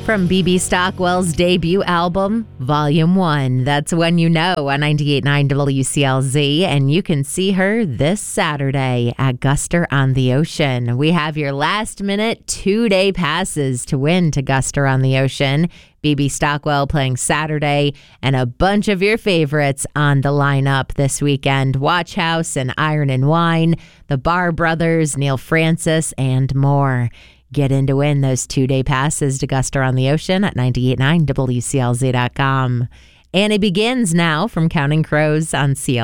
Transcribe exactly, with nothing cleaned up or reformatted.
From B B Stockwell's debut album, Volume one. That's When You Know on ninety-eight point nine W C L Z, and you can see her this Saturday at Guster on the Ocean. We have your last-minute two-day passes to win to Guster on the Ocean. B B Stockwell playing Saturday, and a bunch of your favorites on the lineup this weekend. Watch House and Iron and Wine, the Barr Brothers, Neil Francis, and more. Get in to win those two-day passes to Guster on the Ocean at ninety-eight point nine W C L Z dot com. And it begins now from Counting Crows on C L Z.